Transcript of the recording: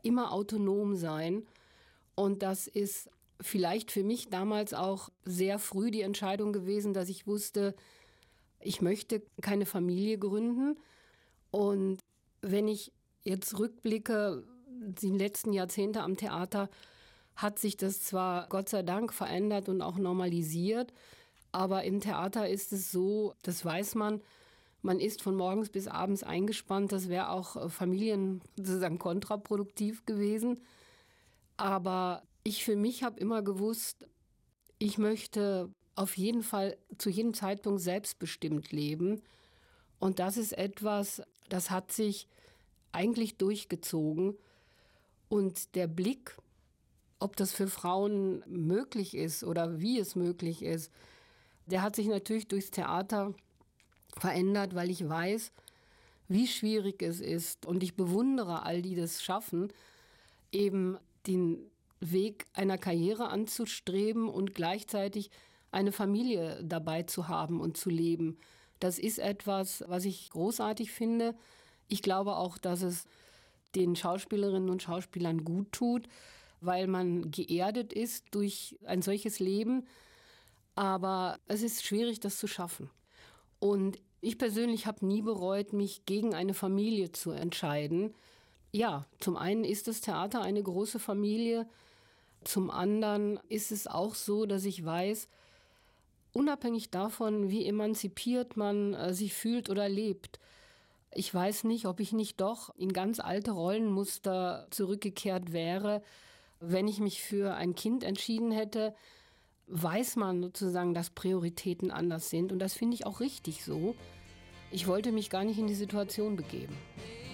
immer autonom sein. Und das ist vielleicht für mich damals auch sehr früh die Entscheidung gewesen, dass ich wusste, ich möchte keine Familie gründen. Und wenn ich jetzt rückblicke, die letzten Jahrzehnte am Theater, hat sich das zwar Gott sei Dank verändert und auch normalisiert, aber im Theater ist es so, das weiß man ist von morgens bis abends eingespannt. Das wäre auch Familien sozusagen kontraproduktiv gewesen. Aber ich für mich habe immer gewusst, ich möchte auf jeden Fall zu jedem Zeitpunkt selbstbestimmt leben. Und das ist etwas, das hat sich eigentlich durchgezogen. Und der Blick, ob das für Frauen möglich ist oder wie es möglich ist, der hat sich natürlich durchs Theater verändert, weil ich weiß, wie schwierig es ist. Und ich bewundere all die das schaffen, eben den Weg einer Karriere anzustreben und gleichzeitig eine Familie dabei zu haben und zu leben. Das ist etwas, was ich großartig finde. Ich glaube auch, dass es den Schauspielerinnen und Schauspielern gut tut, weil man geerdet ist durch ein solches Leben. Aber es ist schwierig, das zu schaffen. Und ich persönlich habe nie bereut, mich gegen eine Familie zu entscheiden. Ja, zum einen ist das Theater eine große Familie. Zum anderen ist es auch so, dass ich weiß, unabhängig davon, wie emanzipiert man sich fühlt oder lebt, ich weiß nicht, ob ich nicht doch in ganz alte Rollenmuster zurückgekehrt wäre. Wenn ich mich für ein Kind entschieden hätte, weiß man sozusagen, dass Prioritäten anders sind. Und das finde ich auch richtig so. Ich wollte mich gar nicht in die Situation begeben.